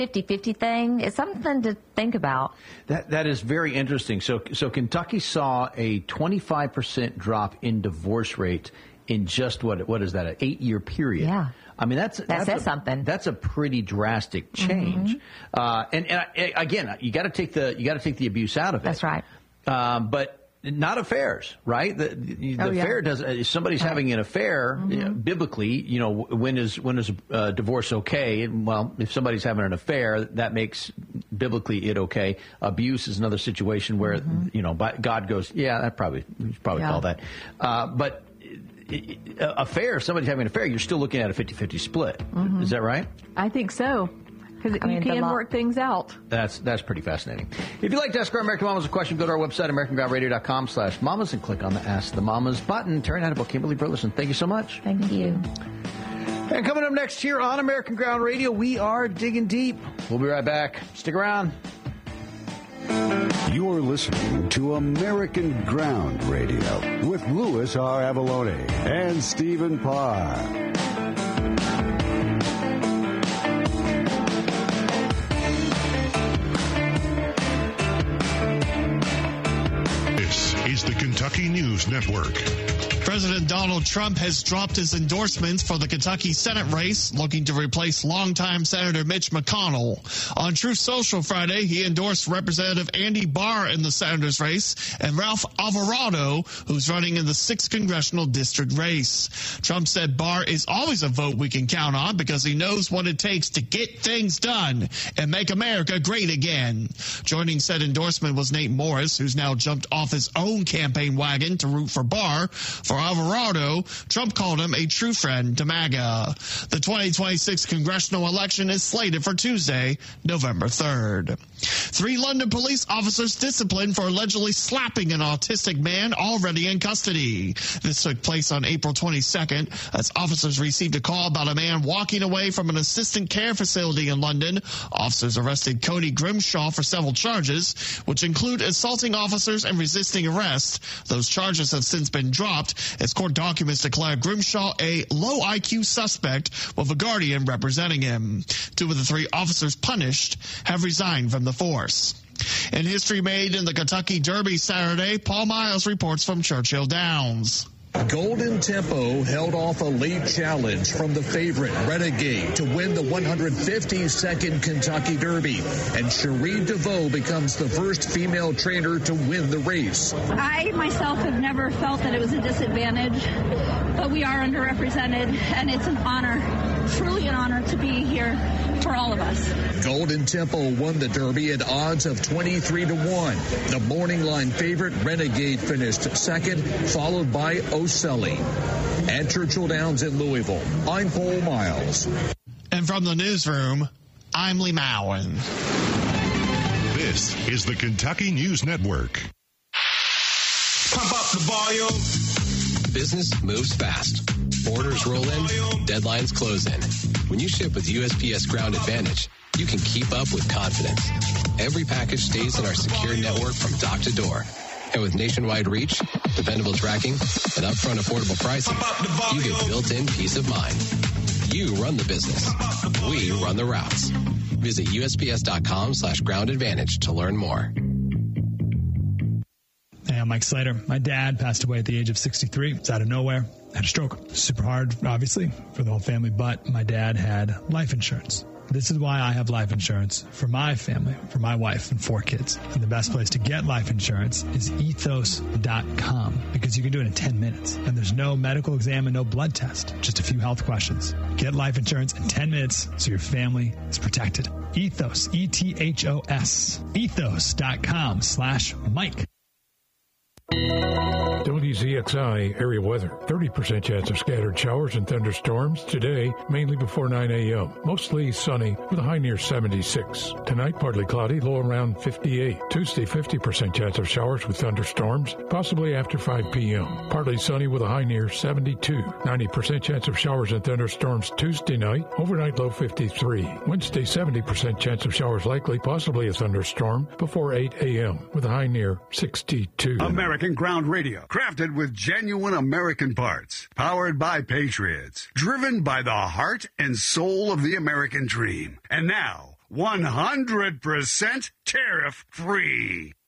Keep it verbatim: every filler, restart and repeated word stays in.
fifty-fifty thing. It's something to think about. That That is very interesting. So, so Kentucky saw a twenty-five percent drop in divorce rate in just, what what is that, an eight-year period? Yeah. I mean, that's, that that's says a, something. That's a pretty drastic change. Mm-hmm. Uh, and, and I, again, you got to take the you got to take the abuse out of it. That's right. Um, but not affairs, right? The, the oh, yeah. affair does. If somebody's right. having an affair, mm-hmm. you know, biblically, you know, when is when is uh, divorce okay? Well, if somebody's having an affair, that makes biblically it okay. Abuse is another situation where mm-hmm. you know, God goes, yeah, that probably you should probably yeah. call that. Uh, but affair, if somebody's having an affair, you're still looking at a fifty-fifty split. Mm-hmm. Is that right? I think so. Because you mean, can work things out. That's that's pretty fascinating. If you'd like to ask our American Mamas a question, go to our website, american ground radio dot com slash mamas, and click on the Ask the Mamas button. Terry Hannibal, Kimberly Burleson, thank you so much. Thank you. And coming up next here on American Ground Radio, we are digging deep. We'll be right back. Stick around. You're listening to American Ground Radio with Louis R. Avalone and Stephen Parr. Is the Kentucky News Network. President Donald Trump has dropped his endorsements for the Kentucky Senate race, looking to replace longtime Senator Mitch McConnell. On Truth Social Friday, he endorsed Representative Andy Barr in the senator's race and Ralph Alvarado, who's running in the sixth congressional district race. Trump said Barr is always a vote we can count on because he knows what it takes to get things done and make America great again. Joining said endorsement was Nate Morris, who's now jumped off his own campaign wagon to root for Barr. For Alvarado, Trump called him a true friend to MAGA. The twenty twenty-six congressional election is slated for Tuesday, November third. Three London police officers disciplined for allegedly slapping an autistic man already in custody. This took place on April twenty-second as officers received a call about a man walking away from an assistant care facility in London. Officers arrested Cody Grimshaw for several charges, which include assaulting officers and resisting arrest. Those charges have since been dropped as court documents declare Grimshaw a low I Q suspect with a guardian representing him. Two of the three officers punished have resigned from the force. In history made in the Kentucky Derby Saturday, Paul Miles reports from Churchill Downs. Golden Tempo held off a late challenge from the favorite Renegade to win the one hundred fifty-second Kentucky Derby, and Cherie DeVoe becomes the first female trainer to win the race. I myself have never felt that it was a disadvantage, but we are underrepresented, and it's an honor, truly an honor to be here for all of us. Golden Tempo won the Derby at odds of twenty-three to one. The morning line favorite Renegade finished second, followed by O'Sully. At Churchill Downs in Louisville, I'm Paul Miles. And from the newsroom, I'm Lee Mowen. This is the Kentucky News Network. Pump up the volume. Business moves fast. Orders roll in, deadlines close in. When you ship with U S P S Ground Advantage, you can keep up with confidence. Every package stays in our secure network from dock to door. And with nationwide reach, dependable tracking, and upfront affordable pricing, you get built-in peace of mind. You run the business. We run the routes. Visit usps.com slash ground advantage to learn more. Hey, I'm Mike Slater. My dad passed away at the age of sixty-three. It's out of nowhere. Had a stroke. Super hard, obviously, for the whole family, but my dad had life insurance. This is why I have life insurance for my family, for my wife and four kids. And the best place to get life insurance is ethos dot com because you can do it in ten minutes. And there's no medical exam and no blood test, just a few health questions. Get life insurance in ten minutes so your family is protected. Ethos, E T H O S, ethos dot com slash Mike. W Z X I area weather. thirty percent chance of scattered showers and thunderstorms today, mainly before nine a.m. Mostly sunny with a high near seventy-six. Tonight, partly cloudy, low around fifty-eight. Tuesday, fifty percent chance of showers with thunderstorms, possibly after five p.m. Partly sunny with a high near seventy-two. ninety percent chance of showers and thunderstorms Tuesday night, overnight low fifty-three. Wednesday, seventy percent chance of showers likely, possibly a thunderstorm, before eight a.m. with a high near sixty-two. American Ground Radio, crafted with genuine American parts, powered by Patriots, driven by the heart and soul of the American dream. And now, one hundred percent tariff free.